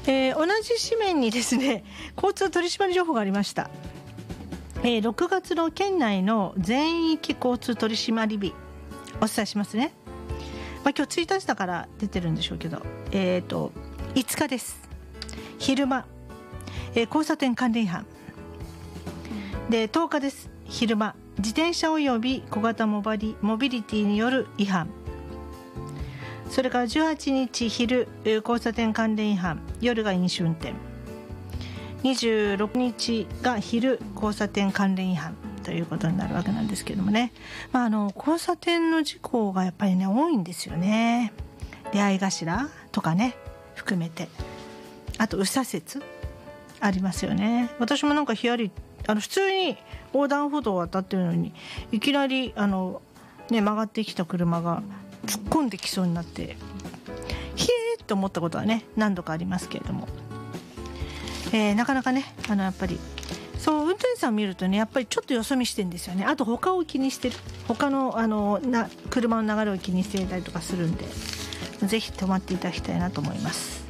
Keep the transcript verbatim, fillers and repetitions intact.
えー、同じ紙面にですね交通取締り情報がありました。えー、ろくがつの県内の全域交通取締日お伝えしますね。まあ、今日ついたちだから出てるんでしょうけど、えー、といつかです。昼間、えー、交差点関連違反で、とおかです。昼間、自転車および小型モバリモビリティによる違反。それからじゅうはちにち昼、交差点関連違反、夜が飲酒運転。にじゅうろくにちが昼、交差点関連違反ということになるわけなんですけどもね、まあ、あの交差点の事故がやっぱりね多いんですよね。出会い頭とかね含めて、あと右左折ありますよね。私もなんかヒヤリあの普通に横断歩道を渡ってるのにいきなりあの、ね、曲がってきた車が突っ込んできそうになってひえーっと思ったことはね何度かありますけれども、えー、なかなかねあのやっぱりそう運転手さんを見るとねやっぱりちょっとよそ見してるんですよね。あと他を気にしてる、他の、あのな車の流れを気にしていたりとかするんで、ぜひ止まっていただきたいなと思います。